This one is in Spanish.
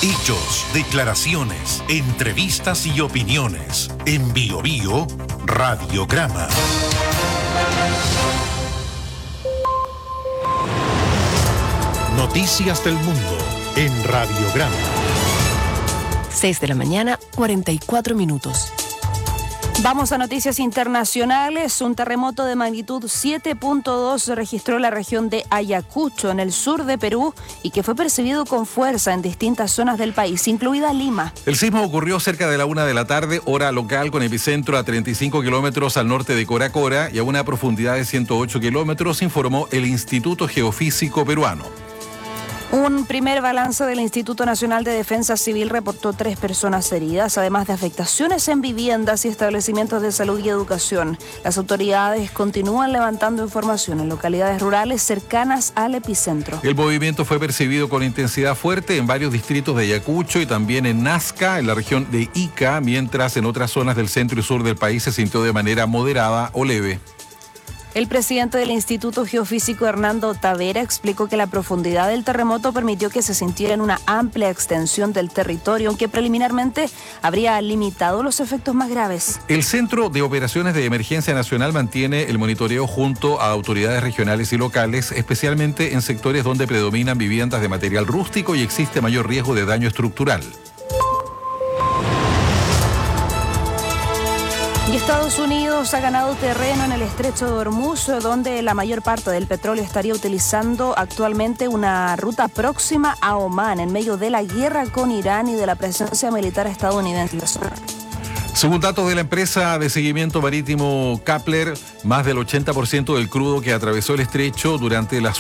Hechos, declaraciones, entrevistas y opiniones. En Bio Bio, Radiograma. Noticias del mundo en Radiograma. 6 de la mañana, 44 minutos. Vamos a noticias internacionales. Un terremoto de magnitud 7.2 se registró en la región de Ayacucho, en el sur de Perú, y que fue percibido con fuerza en distintas zonas del país, incluida Lima. El sismo ocurrió cerca de la 1 de la tarde, hora local, con epicentro a 35 kilómetros al norte de Coracora y a una profundidad de 108 kilómetros, informó el Instituto Geofísico Peruano. Un primer balance del Instituto Nacional de Defensa Civil reportó 3 personas heridas, además de afectaciones en viviendas y establecimientos de salud y educación. Las autoridades continúan levantando información en localidades rurales cercanas al epicentro. El movimiento fue percibido con intensidad fuerte en varios distritos de Ayacucho y también en Nazca, en la región de Ica, mientras en otras zonas del centro y sur del país se sintió de manera moderada o leve. El presidente del Instituto Geofísico, Hernando Tavera, explicó que la profundidad del terremoto permitió que se sintiera en una amplia extensión del territorio, aunque preliminarmente habría limitado los efectos más graves. El Centro de Operaciones de Emergencia Nacional mantiene el monitoreo junto a autoridades regionales y locales, especialmente en sectores donde predominan viviendas de material rústico y existe mayor riesgo de daño estructural. Y Estados Unidos ha ganado terreno en el estrecho de Hormuz, donde la mayor parte del petróleo estaría utilizando actualmente una ruta próxima a Omán, en medio de la guerra con Irán y de la presencia militar estadounidense. Según datos de la empresa de seguimiento marítimo Kepler, más del 80% del crudo que atravesó el estrecho durante las